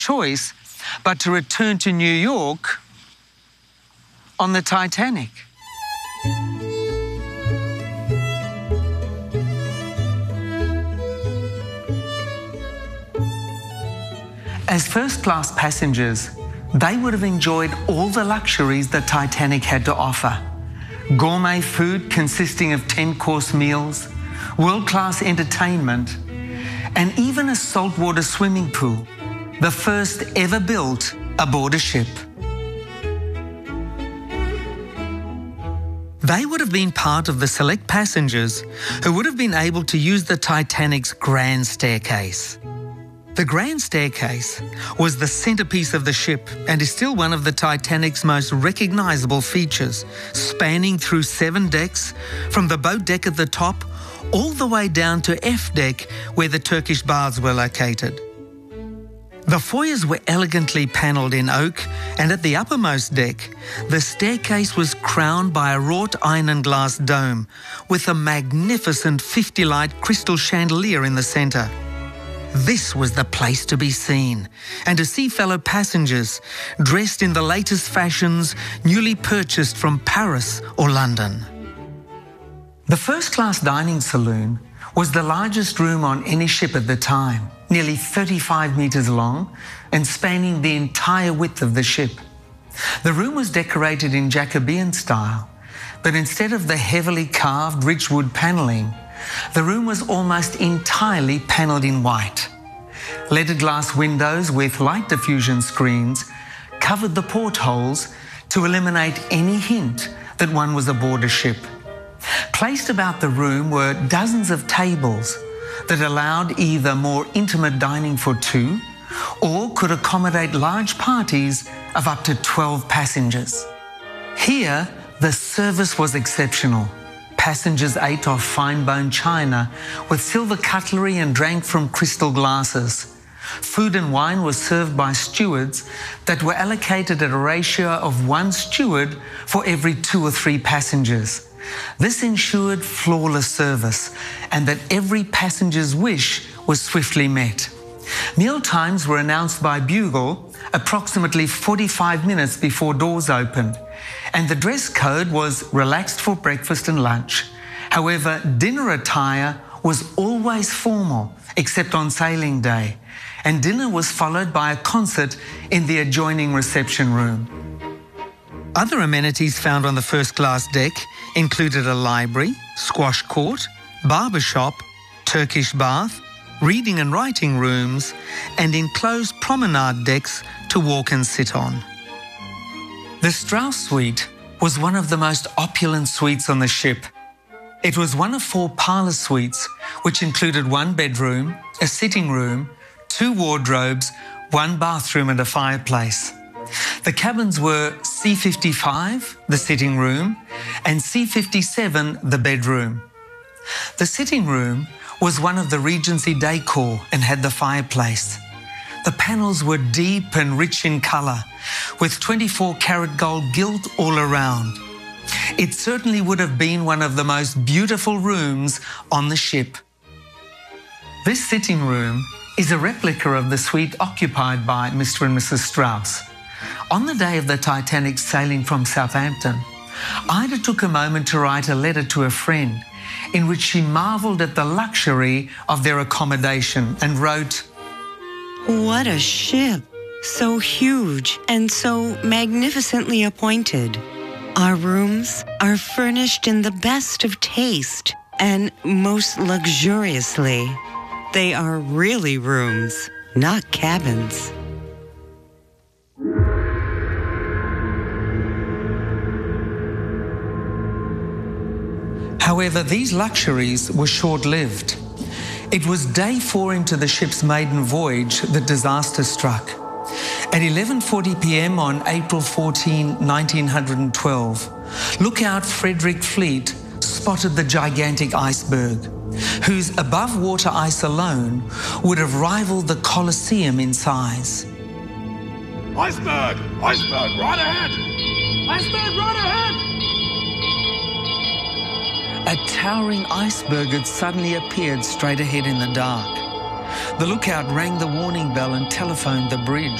choice but to return to New York on the Titanic. As first-class passengers, they would have enjoyed all the luxuries the Titanic had to offer. Gourmet food consisting of 10-course meals, world-class entertainment, and even a saltwater swimming pool, the first ever built aboard a ship. They would have been part of the select passengers who would have been able to use the Titanic's grand staircase. The grand staircase was the centerpiece of the ship and is still one of the Titanic's most recognizable features, spanning through 7 decks, from the boat deck at the top all the way down to F deck where the Turkish baths were located. The foyers were elegantly panelled in oak, and at the uppermost deck, the staircase was crowned by a wrought iron and glass dome with a magnificent 50-light crystal chandelier in the centre. This was the place to be seen, and to see fellow passengers dressed in the latest fashions newly purchased from Paris or London. The first-class dining saloon was the largest room on any ship at the time, nearly 35 metres long and spanning the entire width of the ship. The room was decorated in Jacobean style, but instead of the heavily carved rich wood panelling, the room was almost entirely panelled in white. Leaded glass windows with light diffusion screens covered the portholes to eliminate any hint that one was aboard a ship. Placed about the room were dozens of tables that allowed either more intimate dining for 2 or could accommodate large parties of up to 12 passengers. Here, the service was exceptional. Passengers ate off fine-bone china with silver cutlery and drank from crystal glasses. Food and wine was served by stewards that were allocated at a ratio of 1 steward for every 2 or 3 passengers. This ensured flawless service and that every passenger's wish was swiftly met. Meal times were announced by bugle approximately 45 minutes before doors opened, and the dress code was relaxed for breakfast and lunch. However, dinner attire was always formal, except on sailing day, and dinner was followed by a concert in the adjoining reception room. Other amenities found on the first-class deck included a library, squash court, barber shop, Turkish bath, reading and writing rooms, and enclosed promenade decks to walk and sit on. The Strauss suite was one of the most opulent suites on the ship. It was one of 4 parlour suites, which included 1 bedroom, a sitting room, 2 wardrobes, 1 bathroom and a fireplace. The cabins were C55, the sitting room, and C57, the bedroom. The sitting room was one of the Regency decor and had the fireplace. The panels were deep and rich in colour, with 24-karat gold gilt all around. It certainly would have been one of the most beautiful rooms on the ship. This sitting room is a replica of the suite occupied by Mr. and Mrs. Strauss. On the day of the Titanic's sailing from Southampton, Ida took a moment to write a letter to a friend in which she marvelled at the luxury of their accommodation and wrote, "What a ship! So huge and so magnificently appointed. Our rooms are furnished in the best of taste and most luxuriously. They are really rooms, not cabins." However, these luxuries were short-lived. It was day 4 into the ship's maiden voyage that disaster struck. At 11:40 p.m. on April 14, 1912, lookout Frederick Fleet spotted the gigantic iceberg, whose above-water ice alone would have rivaled the Colosseum in size. "Iceberg! Iceberg, right ahead! Iceberg, right ahead!" A towering iceberg had suddenly appeared straight ahead in the dark. The lookout rang the warning bell and telephoned the bridge.